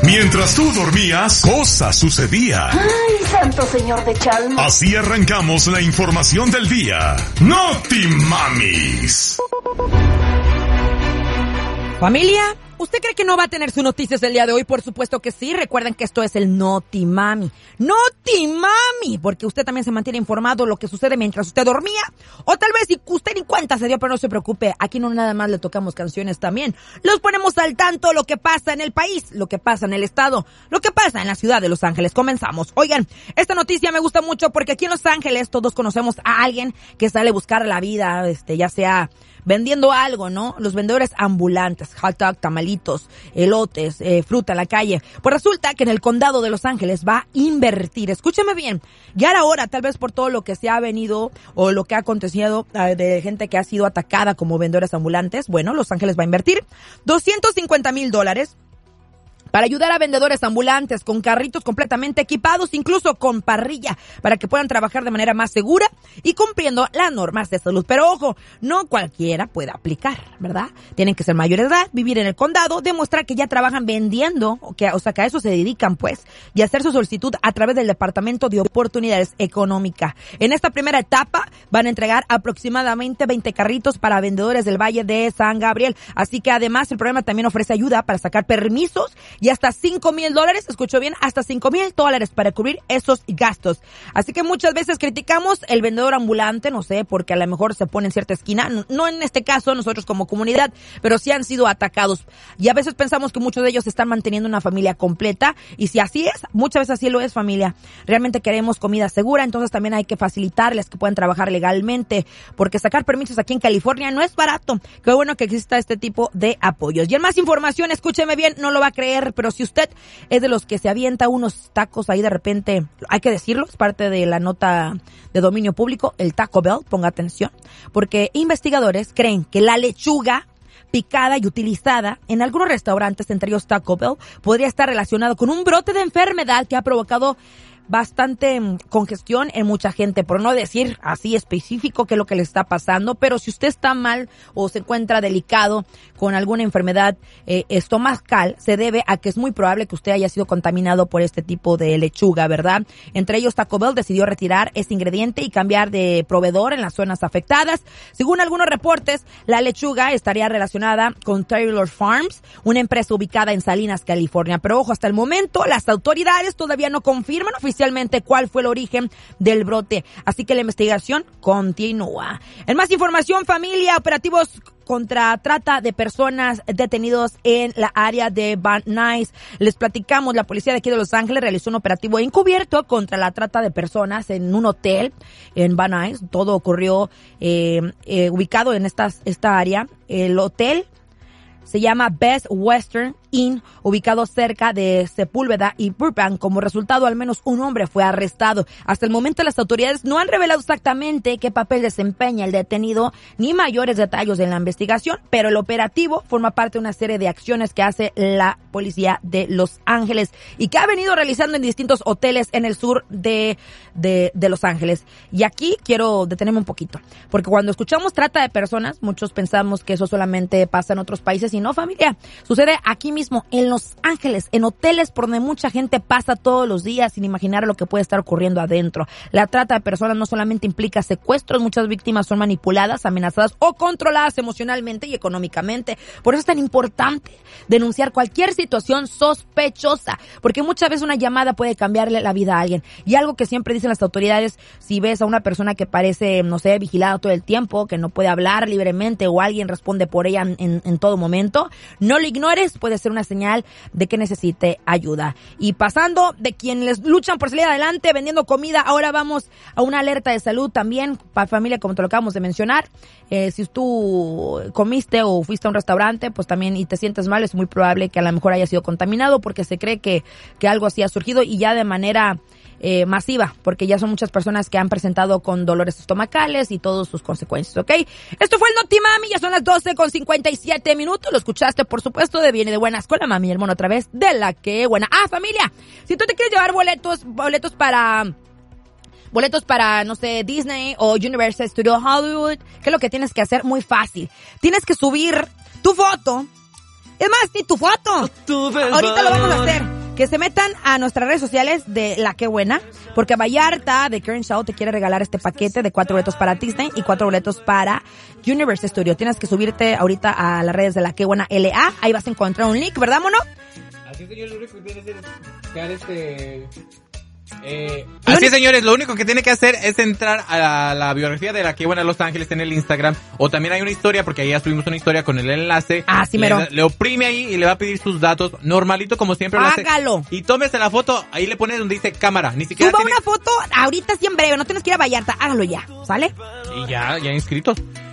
Mientras tú dormías, cosas sucedían. ¡Ay, santo señor de Chalma! Así arrancamos la información del día. ¡Noti Mamis! Familia, ¿usted cree que no va a tener sus noticias el día de hoy? Por supuesto que sí. Recuerden que esto es el Noti Mami. ¡Noti Mami! Porque usted también se mantiene informado de lo que sucede mientras usted dormía. O tal vez si usted ni cuenta se dio, pero no se preocupe. Aquí no nada más le tocamos canciones también. Los ponemos al tanto lo que pasa en el país, lo que pasa en el estado, lo que pasa en la ciudad de Los Ángeles. Comenzamos. Oigan, esta noticia me gusta mucho porque aquí en Los Ángeles todos conocemos a alguien que sale a buscar la vida, ya sea vendiendo algo, ¿no? Los vendedores ambulantes, hot dog, tamalitos, elotes, fruta en la calle. Pues resulta que en el condado de Los Ángeles va a invertir, escúcheme bien, ya era hora, tal vez por todo lo que se ha venido o lo que ha acontecido de gente que ha sido atacada como vendedores ambulantes. Bueno, Los Ángeles va a invertir $250,000 para ayudar a vendedores ambulantes con carritos completamente equipados, incluso con parrilla, para que puedan trabajar de manera más segura y cumpliendo las normas de salud. Pero ojo, no cualquiera puede aplicar, ¿verdad? Tienen que ser mayores de edad, vivir en el condado, demostrar que ya trabajan vendiendo, o sea, que a eso se dedican, pues, y hacer su solicitud a través del Departamento de Oportunidades Económicas. En esta primera etapa van a entregar aproximadamente 20 carritos para vendedores del Valle de San Gabriel. Así que además el programa también ofrece ayuda para sacar permisos y hasta $5,000, escuchó bien, hasta $5,000 para cubrir esos gastos. Así que muchas veces criticamos el vendedor ambulante, no sé, porque a lo mejor se pone en cierta esquina, no en este caso nosotros como comunidad, pero sí han sido atacados. Y a veces pensamos que muchos de ellos están manteniendo una familia completa, y si así es, muchas veces así lo es, familia. Realmente queremos comida segura, entonces también hay que facilitarles que puedan trabajar legalmente, porque sacar permisos aquí en California no es barato. Qué bueno que exista este tipo de apoyos. Y en más información, escúcheme bien, no lo va a creer, pero si usted es de los que se avienta unos tacos ahí de repente, hay que decirlo, es parte de la nota de dominio público, el Taco Bell, ponga atención, porque investigadores creen que la lechuga picada y utilizada en algunos restaurantes, entre ellos Taco Bell, podría estar relacionado con un brote de enfermedad que ha provocado bastante congestión en mucha gente, por no decir así específico qué es lo que le está pasando. Pero si usted está mal o se encuentra delicado con alguna enfermedad estomacal, se debe a que es muy probable que usted haya sido contaminado por este tipo de lechuga, ¿verdad? Entre ellos, Taco Bell decidió retirar ese ingrediente y cambiar de proveedor en las zonas afectadas. Según algunos reportes, la lechuga estaría relacionada con Taylor Farms, una empresa ubicada en Salinas, California. Pero ojo, hasta el momento las autoridades todavía no confirman oficialmente cuál fue el origen del brote. Así que la investigación continúa. En más información, familia, operativos contra trata de personas detenidos en la área de Van Nuys. Les platicamos, la policía de aquí de Los Ángeles realizó un operativo encubierto contra la trata de personas en un hotel en Van Nuys. Todo ocurrió ubicado en esta área. El hotel se llama Best Western Inn, ubicado cerca de Sepúlveda y Burbank. Como resultado, al menos un hombre fue arrestado. Hasta el momento, las autoridades no han revelado exactamente qué papel desempeña el detenido, ni mayores detalles en la investigación, pero el operativo forma parte de una serie de acciones que hace la policía de Los Ángeles y que ha venido realizando en distintos hoteles en el sur de Los Ángeles. Y aquí quiero detenerme un poquito, porque cuando escuchamos trata de personas, muchos pensamos que eso solamente pasa en otros países, y no, familia, sucede aquí mismo en Los Ángeles, en hoteles por donde mucha gente pasa todos los días sin imaginar lo que puede estar ocurriendo adentro. La trata de personas no solamente implica secuestros, muchas víctimas son manipuladas, amenazadas o controladas emocionalmente y económicamente. Por eso es tan importante denunciar cualquier situación sospechosa, porque muchas veces una llamada puede cambiarle la vida a alguien. Y algo que siempre dicen las autoridades, si ves a una persona que parece, no sé, vigilada todo el tiempo, que no puede hablar libremente o alguien responde por ella en todo momento, no lo ignores, puede ser una señal de que necesite ayuda. Y pasando de quienes luchan por salir adelante vendiendo comida, ahora vamos a una alerta de salud también para familia, como te lo acabamos de mencionar. Si tú comiste o fuiste a un restaurante, pues también y te sientes mal, es muy probable que a lo mejor haya sido contaminado, porque se cree que algo así ha surgido y ya de manera masiva, porque ya son muchas personas que han presentado con dolores estomacales y todas sus consecuencias, ¿ok? Esto fue el Noti Mami, ya son las 12:57. Lo escuchaste, por supuesto, de Viene de Buenas con la Mami y el Mono, a través de La Que Buena. Familia, si tú te quieres llevar boletos para, no sé, Disney o Universal Studios Hollywood, ¿qué es lo que tienes que hacer? Muy fácil. Tienes que subir tu foto. Es más, ni tu foto. Ahorita lo vamos a hacer. que se metan a nuestras redes sociales de La Qué Buena, porque Vallarta de Karen Shaw te quiere regalar este paquete de 4 boletos para Disney y 4 boletos para Universal Studio. Tienes que subirte ahorita a las redes de La Qué Buena LA, ahí vas a encontrar un link, ¿verdad, mono? Así, señor, lo único que tiene que hacer es así, señores, lo único que tiene que hacer es entrar a la biografía de La Qué Buena Los Ángeles en el Instagram, o también hay una historia, porque ahí ya subimos una historia con el enlace. Sí, mero. Le oprime ahí y le va a pedir sus datos, normalito como siempre. Hágalo. Y tómese la foto, ahí le pone donde dice cámara, ni siquiera Suba una foto ahorita, sí, en breve, no tienes que ir a Vallarta, hágalo ya, ¿sale? Y ya inscritos.